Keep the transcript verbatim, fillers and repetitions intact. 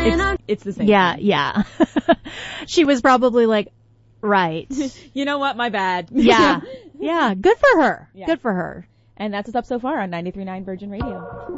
It's, it's the same Yeah, thing. yeah. She was probably like, right. You know what? My bad. Yeah. Yeah. Good for her. Yeah. Good for her. And that's what's up so far on ninety-three point nine Virgin Radio.